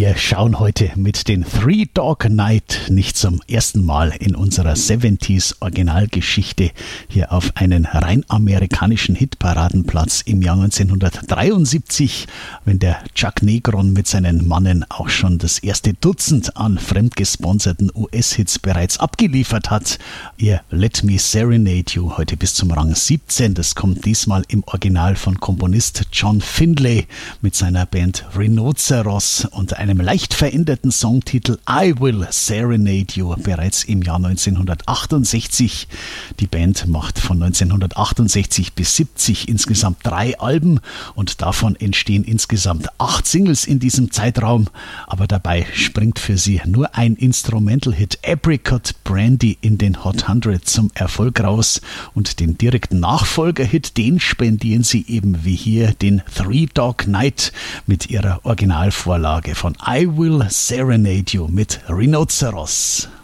Wir schauen heute mit den Three Dog Night nicht zum ersten Mal in unserer 70s Originalgeschichte hier auf einen rein amerikanischen Hitparadenplatz im Jahr 1973, wenn der Chuck Negron mit seinen Mannen auch schon das erste Dutzend an fremdgesponserten US-Hits bereits abgeliefert hat. Ihr Let Me Serenade You heute bis zum Rang 17. Das kommt diesmal im Original von Komponist John Findlay mit seiner Band Rhinoceros und einem leicht veränderten Songtitel I Will Serenade You bereits im Jahr 1968. Die Band macht von 1968 bis 70 insgesamt 3 Alben und davon entstehen insgesamt 8 Singles in diesem Zeitraum, aber dabei springt für sie nur ein Instrumental-Hit Apricot Brandy in den Hot 100 zum Erfolg raus und den direkten Nachfolger-Hit, den spendieren sie eben wie hier den Three Dog Night mit ihrer Originalvorlage von I Will Serenade You mit Rhinoceros.